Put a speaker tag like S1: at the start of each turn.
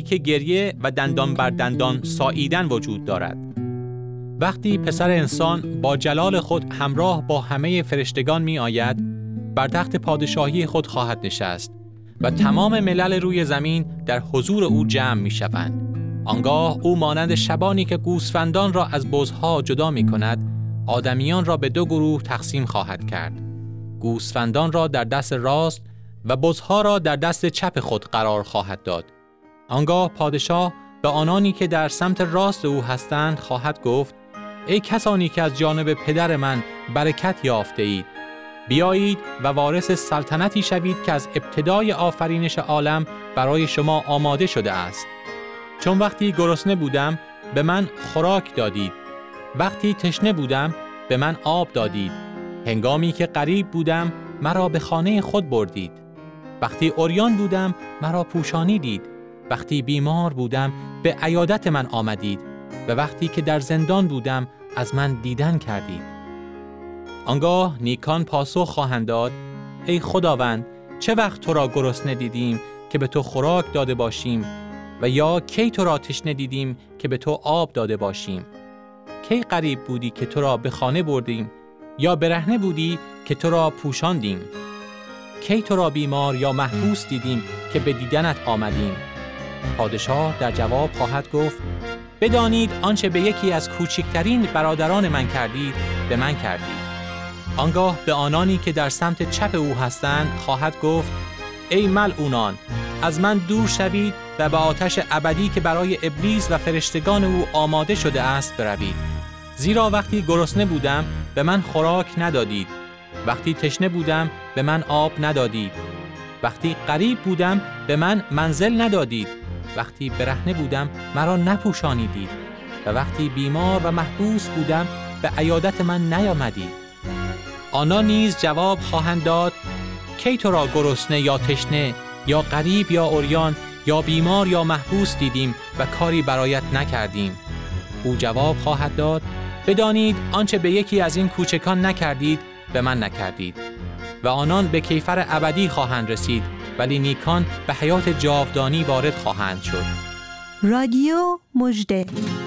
S1: که گریه و دندان بر دندان ساییدن وجود دارد. وقتی پسر انسان با جلال خود همراه با همه فرشتگان می آید، بر تخت پادشاهی خود خواهد نشست و تمام ملل روی زمین در حضور او جمع می شوند. آنگاه او مانند شبانی که گوسفندان را از بزها جدا می کند، آدمیان را به دو گروه تقسیم خواهد کرد. گوسفندان را در دست راست و بزها را در دست چپ خود قرار خواهد داد. آنگاه پادشاه به آنانی که در سمت راست او هستند خواهد گفت: ای کسانی که از جانب پدر من برکت یافته اید، بیایید و وارث سلطنتی شوید که از ابتدای آفرینش عالم برای شما آماده شده است. چون وقتی گرسنه بودم به من خوراک دادید، وقتی تشنه بودم به من آب دادید، هنگامی که غریب بودم مرا به خانه خود بردید، وقتی عریان بودم مرا پوشانیدید، وقتی بیمار بودم به عیادت من آمدید و وقتی که در زندان بودم از من دیدن کردید. آنگاه نیکان پاسخ خواهند داد: ای خداوند، چه وقت تو را گرسنه دیدیم که به تو خوراک داده باشیم و یا کی تو را تشنه دیدیم که به تو آب داده باشیم؟ کی غریب بودی که تو را به خانه بردیم یا برهنه بودی که تو را پوشاندیم؟ کی تو را بیمار یا محبوس دیدیم که به دیدنت آمدیم؟ پادشاه در جواب خواهد گفت: بدانید آنچه به یکی از کوچکترین برادران من کردید به من کردید. آنگاه به آنانی که در سمت چپ او هستند خواهد گفت: ای ملعونان، از من دور شوید و به آتش ابدی که برای ابلیس و فرشتگان او آماده شده است بروید. زیرا وقتی گرسنه بودم به من خوراک ندادید، وقتی تشنه بودم به من آب ندادید، وقتی غریب بودم به من منزل ندادید، وقتی برهنه بودم مرا نپوشانیدید و وقتی بیمار و محبوس بودم به عیادت من نیامدید. آنان نیز جواب خواهند داد: کی تو را گرسنه یا تشنه یا غریب یا عریان یا بیمار یا محبوس دیدیم و کاری برایت نکردیم؟ او جواب خواهد داد: بدانید آنچه به یکی از این کوچکان نکردید به من نکردید. و آنان به کیفر ابدی خواهند رسید، ولی نیکان به حیات جاودانی وارد خواهند شد.
S2: رادیو مژده.